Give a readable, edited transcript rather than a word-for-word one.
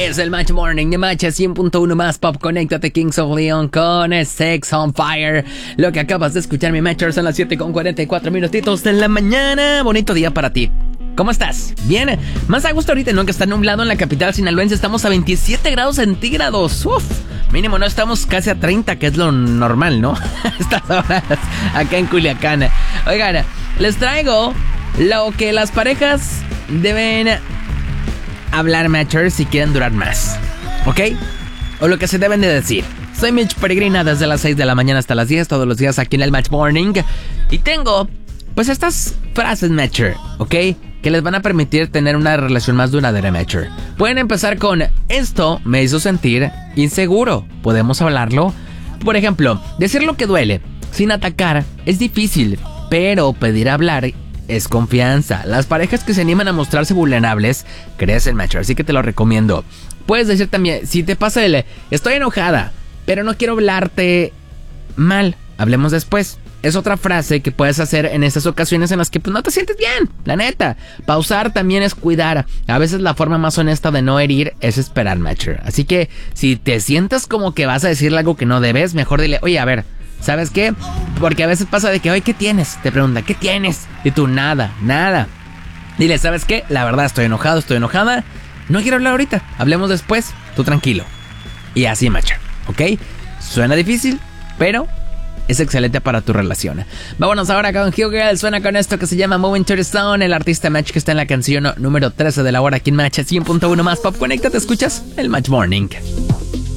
Es el Match Morning de Match 100.1 más Pop. Conéctate, Kings of Leon con Sex on Fire. Lo que acabas de escuchar, mi Matchers, son las 7:44 minutitos de la mañana. Bonito día para ti. ¿Cómo estás? Bien, más a gusto ahorita, ¿no? Que está nublado en la capital sinaloense. Estamos a 27 grados centígrados. Uf, mínimo, no estamos casi a 30, que es lo normal, ¿no? Estas horas acá en Culiacán. Oigan, les traigo lo que las parejas deben hablar, Matchers, si quieren durar más, ¿ok? O lo que se deben de decir. Soy Mitch Peregrina desde las 6 de la mañana hasta las 10, todos los días aquí en el Match Morning. Y tengo, pues, estas frases, Matcher, ¿ok? Que les van a permitir tener una relación más duradera, Matcher. Pueden empezar con: esto me hizo sentir inseguro. ¿Podemos hablarlo? Por ejemplo, decir lo que duele sin atacar es difícil, pero pedir hablar es confianza. Las parejas que se animan a mostrarse vulnerables crecen, Matcher, así que te lo recomiendo. Puedes decir también, si te pasa el estoy enojada, pero no quiero hablarte mal, hablemos después. Es otra frase que puedes hacer en esas ocasiones en las que pues, no te sientes bien, la neta. Pausar también es cuidar. A veces la forma más honesta de no herir es esperar, Matcher. Así que si te sientes como que vas a decirle algo que no debes, mejor dile: oye, a ver, ¿sabes qué? Porque a veces pasa de que, oye, ¿qué tienes? Te pregunta, ¿qué tienes? Y tú, nada. Dile: ¿sabes qué? La verdad, estoy enojada. No quiero hablar ahorita. Hablemos después. Tú tranquilo. Y así, Matcher, ¿ok? Suena difícil, pero es excelente para tu relación. Vámonos ahora con Hugh Girl. Suena con esto que se llama Moving to the Stone. El artista Match que está en la canción número 13 de la hora aquí en Match 100.1 más Pop. Conéctate, escuchas el Match Morning.